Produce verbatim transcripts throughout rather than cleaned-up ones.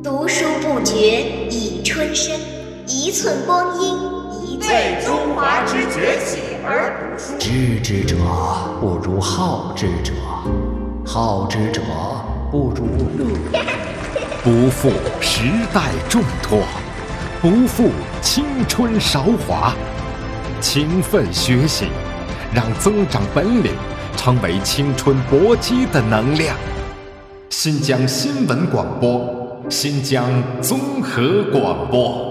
读书不绝已春深，一寸光阴一寸为中华之崛起而读书。 知之者不如好之者，好之者不如乐。不负时代重托，不负青春韶华。勤奋学习，让增长本领成为青春搏击的能量。新疆新闻广播，新疆综合广播。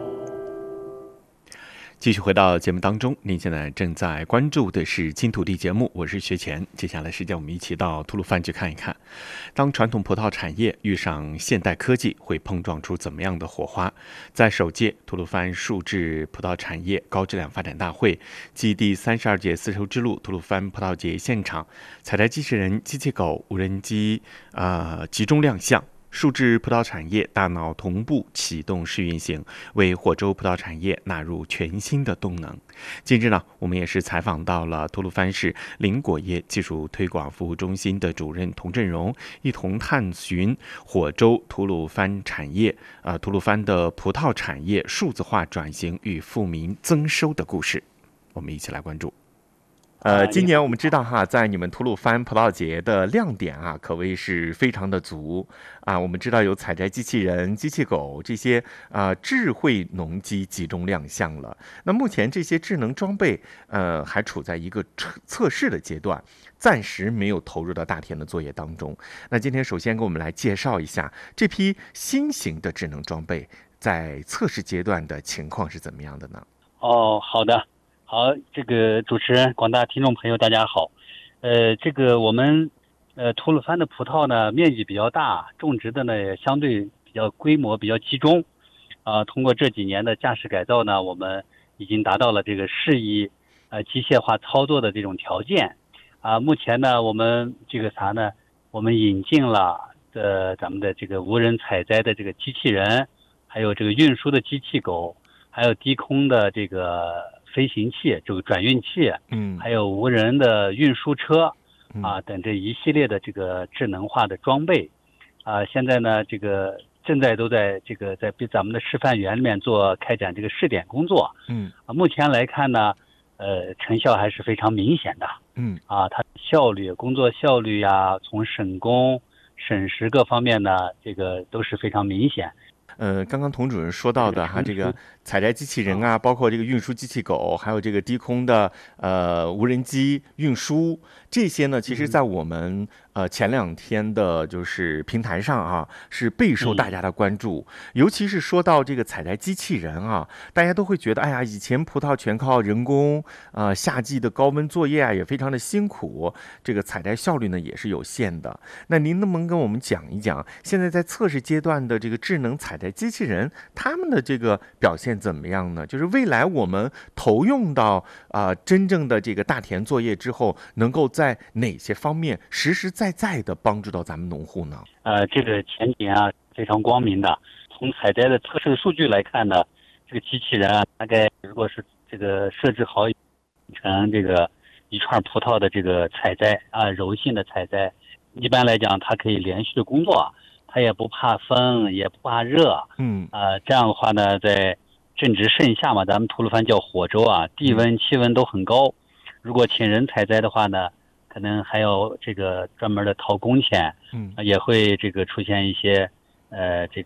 继续回到节目当中，您现在正在关注的是金土地节目，我是学前。接下来时间我们一起到吐鲁番去看一看，当传统葡萄产业遇上现代科技，会碰撞出怎么样的火花？在首届吐鲁番树质葡萄产业高质量发展大会暨第三十二届丝绸之路吐鲁番葡萄节现场，采摘机器人、机器狗、无人机呃集中亮相。树质葡萄产业大脑同步启动试运行，为火州葡萄产业纳入全新的动能。近日呢，我们也是采访到了吐鲁番市林果业技术推广服务中心的主任童振荣，一同探寻火州吐鲁番产业，呃，吐鲁番的葡萄产业数字化转型与富民增收的故事。我们一起来关注。呃，今年我们知道哈，在你们吐鲁番葡萄节的亮点啊，可谓是非常的足啊。我们知道有采摘机器人、机器狗这些啊、呃、智慧农机集中亮相了。那目前这些智能装备呃还处在一个测测试的阶段，暂时没有投入到大田的作业当中。那今天首先给我们来介绍一下这批新型的智能装备在测试阶段的情况是怎么样的呢？ 哦，好的。好，这个主持人、广大听众朋友，大家好。呃，这个我们呃吐鲁番的葡萄呢，面积比较大，种植的呢也相对比较规模比较集中。啊、呃，通过这几年的驾驶改造呢，我们已经达到了这个适宜呃机械化操作的这种条件。啊、呃，目前呢，我们这个啥呢？我们引进了呃咱们的这个无人采摘的这个机器人，还有这个运输的机器狗，还有低空的这个飞行器，这个转运器，嗯，还有无人的运输车，啊，等这一系列的这个智能化的装备，啊，现在呢，这个正在都在这个在咱们的示范园里面做开展这个试点工作，嗯，啊，目前来看呢，呃，成效还是非常明显的，嗯，啊，它效率、工作效率呀，从省工、省时各方面呢，这个都是非常明显。 呃，刚刚童主任说到的哈，这个采摘机器人啊，包括这个运输机器狗，还有这个低空的呃无人机运输，这些呢，其实在我们呃前两天的就是平台上啊，是备受大家的关注。尤其是说到这个采摘机器人啊，大家都会觉得，哎呀，以前葡萄全靠人工，啊，夏季的高温作业啊，也非常的辛苦，这个采摘效率呢也是有限的。那您能不能跟我们讲一讲，现在在测试阶段的这个智能采摘机器人，他们的这个表现怎么样呢？就是未来我们投用到啊、呃、真正的这个大田作业之后，能够在哪些方面实实在在的帮助到咱们农户呢？ 呃，这个前景啊非常光明的。从采摘的测试数据来看呢，这个机器人啊，大概如果是这个设置好成这个一串葡萄的这个采摘啊，柔性的采摘，一般来讲它可以连续的工作。它也不怕风，也不怕热，嗯，啊、呃，这样的话呢，在正值盛夏嘛，咱们吐鲁番叫火州啊，地温、气温都很高。如果请人采摘的话呢，可能还有这个专门的掏工钱，嗯，也会这个出现一些呃这